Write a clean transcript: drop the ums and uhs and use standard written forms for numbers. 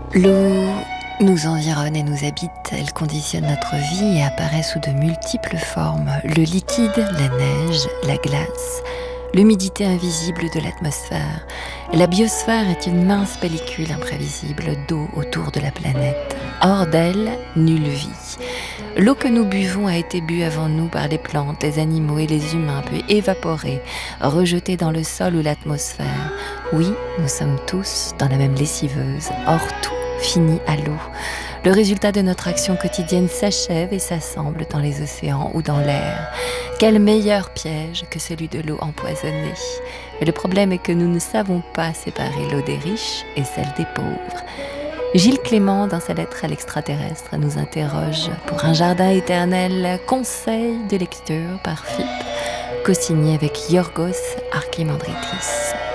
L'eau nous environne et nous habite, elle conditionne notre vie et apparaît sous de multiples formes. Le liquide, la neige, la glace, l'humidité invisible de l'atmosphère. La biosphère est une mince pellicule imprévisible d'eau autour de la planète. Hors d'elle, nulle vie. L'eau que nous buvons a été bue avant nous par les plantes, les animaux et les humains, puis évaporée, rejetée dans le sol ou l'atmosphère. Oui, nous sommes tous dans la même lessiveuse. Or, tout finit à l'eau. Le résultat de notre action quotidienne s'achève et s'assemble dans les océans ou dans l'air. Quel meilleur piège que celui de l'eau empoisonnée. Mais le problème est que nous ne savons pas séparer l'eau des riches et celle des pauvres. Gilles Clément, dans sa lettre à l'extraterrestre, nous interroge pour un jardin éternel, conseil de lecture par Philippe, co-signé avec Yorgos Archimandritis.